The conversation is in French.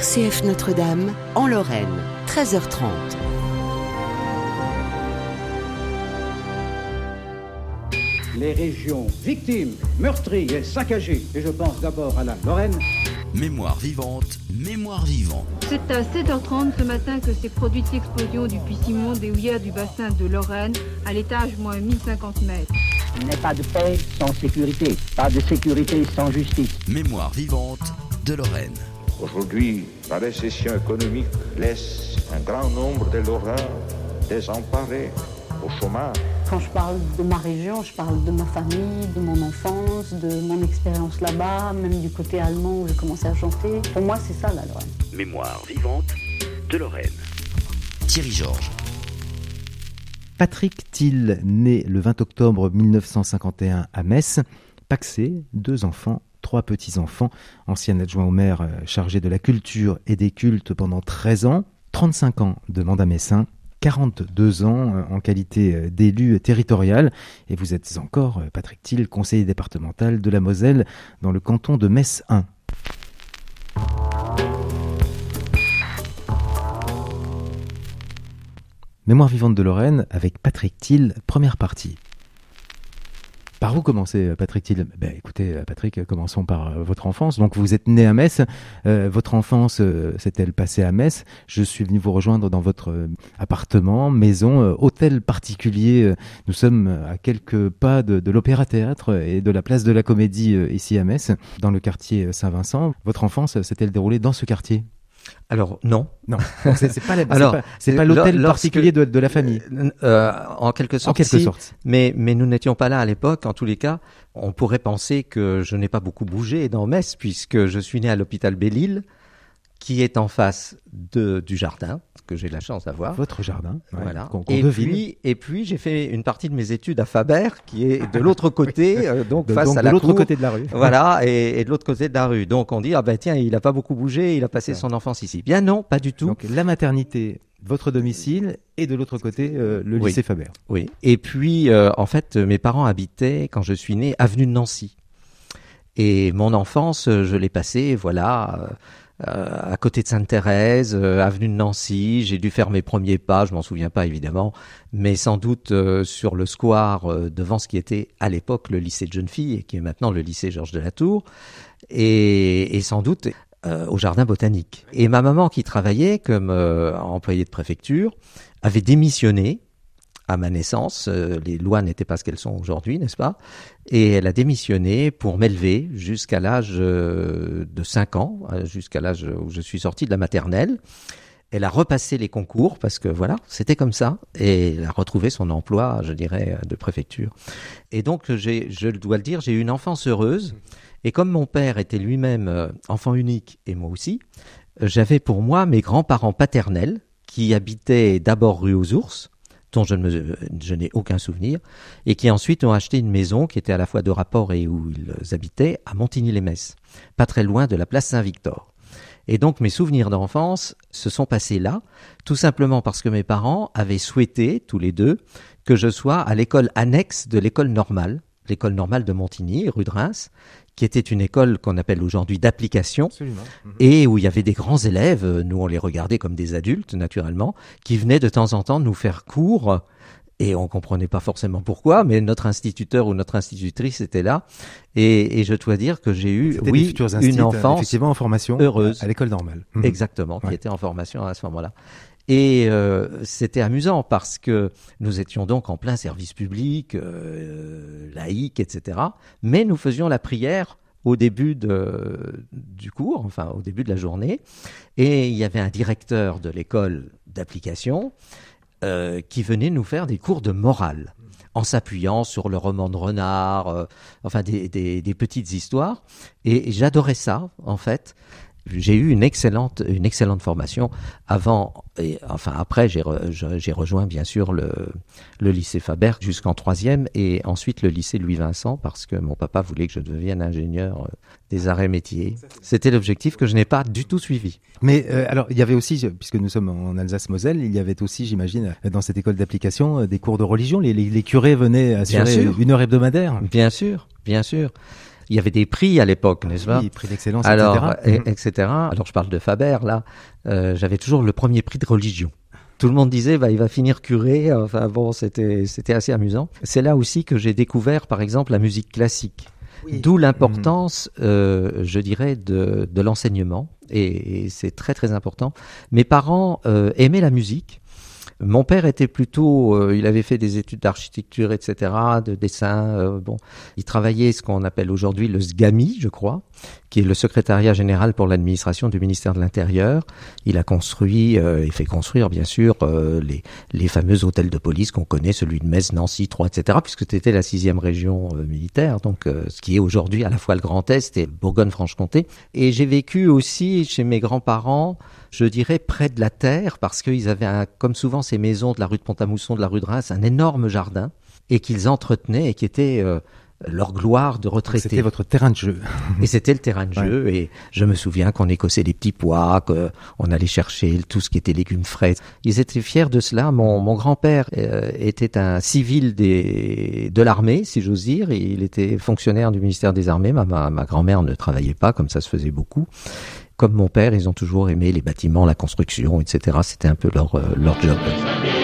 RCF Notre-Dame, en Lorraine, 13h30. Les régions victimes, meurtries et saccagées, et je pense d'abord à la Lorraine. Mémoire vivante, mémoire vivante. C'est à 7h30 ce matin que s'est produite l'explosion du puits Simon des houillères du bassin de Lorraine, à l'étage moins 1050 mètres. Il n'est pas de paix sans sécurité, pas de sécurité sans justice. Mémoire vivante de Lorraine. Aujourd'hui, la récession économique laisse un grand nombre de Lorrains désemparés, au chômage. Quand je parle de ma région, je parle de ma famille, de mon enfance, de mon expérience là-bas, même du côté allemand où j'ai commencé à chanter. Pour moi, c'est ça la Lorraine. Mémoire vivante de Lorraine. Thierry Georges. Patrick Thiel, né le 20 octobre 1951 à Metz, pacsé, 2 enfants, 3 petits-enfants, ancien adjoint au maire chargé de la culture et des cultes pendant 13 ans, 35 ans de mandat messin, 42 ans en qualité d'élu territorial, et vous êtes encore, Patrick Thiel, conseiller départemental de la Moselle dans le canton de Metz 1. Mémoire vivante de Lorraine avec Patrick Thiel, première partie. Par où commencer, Patrick Thiel ? Écoutez, Patrick, commençons par votre enfance. Donc, vous êtes né à Metz. Votre enfance s'est-elle passée à Metz ? Je suis venu vous rejoindre dans votre appartement, maison, hôtel particulier. Nous sommes à quelques pas de l'Opéra-Théâtre et de la place de la Comédie ici à Metz, dans le quartier Saint-Vincent. Votre enfance s'est-elle déroulée dans ce quartier ? Alors non. Donc, c'est pas l'hôtel particulier de la famille. En quelque sorte. Mais nous n'étions pas là à l'époque. En tous les cas, on pourrait penser que je n'ai pas beaucoup bougé dans Metz puisque je suis né à l'hôpital Belle-Île, qui est en face du jardin que j'ai la chance d'avoir. Votre jardin. Ouais, voilà. Et puis j'ai fait une partie de mes études à Faber, qui est de l'autre côté, face à la cour. De l'autre côté de la rue. Voilà, et de l'autre côté de la rue. Donc on dit tiens, il a pas beaucoup bougé, il a passé son enfance ici. Bien non, pas du tout. Donc la maternité, votre domicile, et de l'autre côté le lycée Faber. Oui. Et puis en fait, mes parents habitaient quand je suis né avenue de Nancy. Et mon enfance, je l'ai passée, à côté de Sainte-Thérèse, avenue de Nancy. J'ai dû faire mes premiers pas, je m'en souviens pas évidemment, mais sans doute sur le square devant ce qui était à l'époque le lycée de jeunes filles et qui est maintenant le lycée Georges de la Tour, et sans doute au jardin botanique. Et ma maman, qui travaillait comme employée de préfecture, avait démissionné à ma naissance. Les lois n'étaient pas ce qu'elles sont aujourd'hui, n'est-ce pas ? Et elle a démissionné pour m'élever jusqu'à l'âge de 5 ans, jusqu'à l'âge où je suis sorti de la maternelle. Elle a repassé les concours parce que c'était comme ça. Et elle a retrouvé son emploi, je dirais, de préfecture. Et donc, je dois le dire, j'ai eu une enfance heureuse. Et comme mon père était lui-même enfant unique et moi aussi, j'avais pour moi mes grands-parents paternels qui habitaient d'abord rue aux Ours, dont je n'ai aucun souvenir, et qui ensuite ont acheté une maison qui était à la fois de rapport et où ils habitaient, à Montigny-les-Metz, pas très loin de la place Saint-Victor. Et donc mes souvenirs d'enfance se sont passés là, tout simplement parce que mes parents avaient souhaité, tous les deux, que je sois à l'école annexe de l'école normale de Montigny, rue de Reims, qui était une école qu'on appelle aujourd'hui d'application. Absolument. Et où il y avait des grands élèves, nous on les regardait comme des adultes naturellement, qui venaient de temps en temps nous faire cours, et on comprenait pas forcément pourquoi, mais notre instituteur ou notre institutrice était là, et je dois dire que j'ai eu une enfance effectivement en formation heureuse à l'école normale. Exactement, qui était en formation à ce moment-là. Et c'était amusant parce que nous étions donc en plein service public, laïque, etc. Mais nous faisions la prière au début du cours, enfin au début de la journée. Et il y avait un directeur de l'école d'application qui venait nous faire des cours de morale en s'appuyant sur le roman de Renard, des petites histoires. Et j'adorais ça, en fait. J'ai eu une excellente formation après j'ai rejoint bien sûr le lycée Faber jusqu'en 3e et ensuite le lycée Louis Vincent parce que mon papa voulait que je devienne ingénieur des arts et métiers. C'était l'objectif que je n'ai pas du tout suivi. Mais alors il y avait aussi, puisque nous sommes en Alsace-Moselle, il y avait aussi, j'imagine, dans cette école d'application des cours de religion. Les curés venaient assurer une heure hebdomadaire. Bien sûr. Il y avait des prix à l'époque, n'est-ce pas? Oui, prix d'excellence, alors, etc. etc. Alors je parle de Faber, là. J'avais toujours le premier prix de religion. Tout le monde disait, il va finir curé. Enfin bon, c'était assez amusant. C'est là aussi que j'ai découvert, par exemple, la musique classique. Oui. D'où l'importance, je dirais, de l'enseignement. Et c'est très, très important. Mes parents aimaient la musique. Mon père était plutôt, il avait fait des études d'architecture, etc., de dessin. Il travaillait ce qu'on appelle aujourd'hui le SGAMI, je crois, qui est le secrétariat général pour l'administration du ministère de l'Intérieur. Il a construit et fait construire, bien sûr, les fameux hôtels de police qu'on connaît, celui de Metz, Nancy, Troyes, etc., puisque c'était la 6e région militaire, donc ce qui est aujourd'hui à la fois le Grand Est et le Bourgogne-Franche-Comté. Et j'ai vécu aussi chez mes grands-parents, je dirais près de la terre, parce qu'ils avaient, comme souvent ces maisons de la rue de Pont-à-Mousson, de la rue de Reims, un énorme jardin, et qu'ils entretenaient et qui était leur gloire de retraité. C'était votre terrain de jeu. Et c'était le terrain de jeu, et je me souviens qu'on écossait les petits pois, qu'on allait chercher tout ce qui était légumes frais. Ils étaient fiers de cela. Mon grand-père était un civil de l'armée, si j'ose dire. Il était fonctionnaire du ministère des Armées. Ma grand-mère ne travaillait pas, comme ça se faisait beaucoup. Comme mon père, ils ont toujours aimé les bâtiments, la construction, etc. C'était un peu leur job.